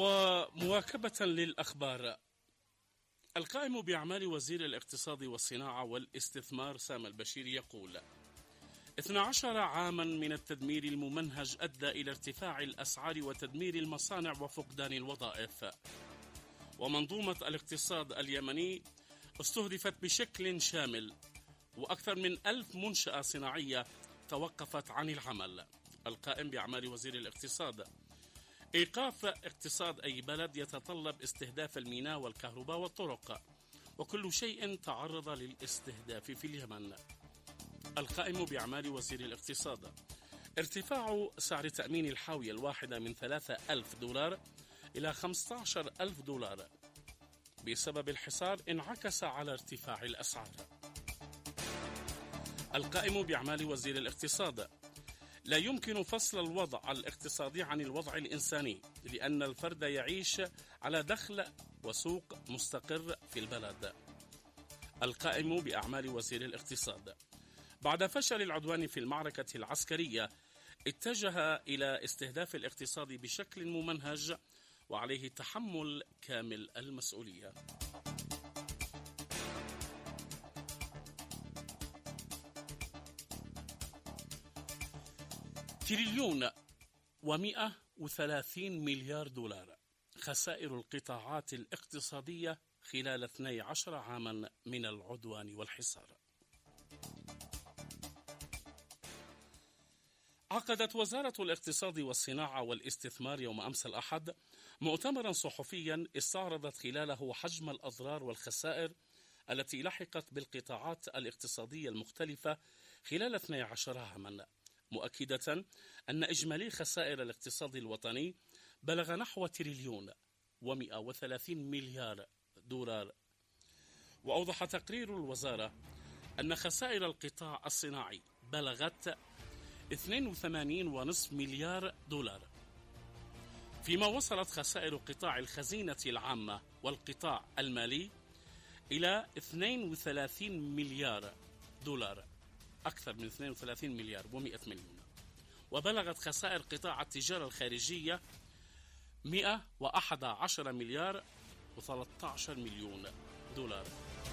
ومواكبة للأخبار، القائم بأعمال وزير الاقتصاد والصناعة والاستثمار سامي البشير يقول: 12 عاما من التدمير الممنهج أدى إلى ارتفاع الأسعار وتدمير المصانع وفقدان الوظائف، ومنظومة الاقتصاد اليمني استهدفت بشكل شامل، وأكثر من 1000 منشأة صناعية توقفت عن العمل. القائم بأعمال وزير الاقتصاد: إيقاف اقتصاد أي بلد يتطلب استهداف الميناء والكهرباء والطرق، وكل شيء تعرض للاستهداف في اليمن. القائم بأعمال وزير الاقتصاد: ارتفاع سعر تأمين الحاوية الواحدة من $3000 إلى $15,000 بسبب الحصار انعكس على ارتفاع الأسعار. القائم بأعمال وزير الاقتصاد: لا يمكن فصل الوضع الاقتصادي عن الوضع الإنساني، لأن الفرد يعيش على دخل وسوق مستقر في البلد. القائم بأعمال وزير الاقتصاد: بعد فشل العدوان في المعركة العسكرية اتجه إلى استهداف الاقتصاد بشكل ممنهج، وعليه تحمل كامل المسؤولية. $1,130,000,000 خسائر القطاعات الاقتصادية خلال 12 عاما من العدوان والحصار. عقدت وزارة الاقتصاد والصناعة والاستثمار يوم أمس الأحد مؤتمرا صحفيا استعرضت خلاله حجم الأضرار والخسائر التي لحقت بالقطاعات الاقتصادية المختلفة خلال 12 عاما، مؤكدة أن إجمالي خسائر الاقتصاد الوطني بلغ نحو $1,130,000,000. وأوضح تقرير الوزارة أن خسائر القطاع الصناعي بلغت $82.5 مليار، فيما وصلت خسائر قطاع الخزينة العامة والقطاع المالي إلى 32 مليار دولار، أكثر من 32 مليار و100 مليون. وبلغت خسائر قطاع التجارة الخارجية 111 مليار و13 مليون دولار.